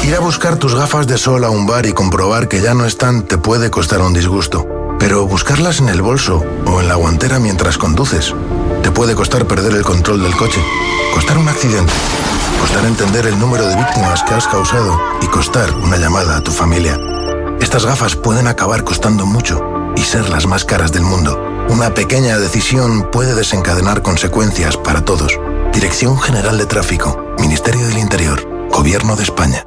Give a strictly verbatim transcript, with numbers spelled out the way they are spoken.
Ir a buscar tus gafas de sol a un bar y comprobar que ya no están te puede costar un disgusto. Pero buscarlas en el bolso o en la guantera mientras conduces te puede costar perder el control del coche, costar un accidente, costar entender el número de víctimas que has causado y costar una llamada a tu familia. Estas gafas pueden acabar costando mucho y ser las más caras del mundo. Una pequeña decisión puede desencadenar consecuencias para todos. Dirección General de Tráfico, Ministerio del Interior, Gobierno de España.